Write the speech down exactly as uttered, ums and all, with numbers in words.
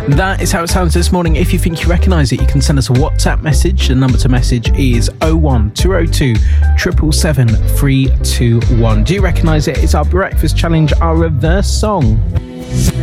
That is how it sounds this morning. If you think you recognise it, you can send us a WhatsApp message. The number to message is oh one two oh two, seven seven seven, three two one. Do you recognise it? It's our breakfast challenge, our reverse song.